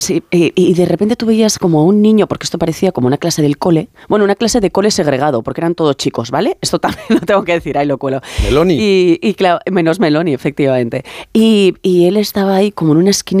Sí, y de repente tú veías como a un niño, porque esto parecía como una clase del cole, bueno, una clase de cole segregado, porque eran todos chicos, ¿vale? Esto también lo tengo que decir, ahí lo cuelo. Meloni. Y claro, menos Meloni, efectivamente. Y él estaba ahí como en una esquina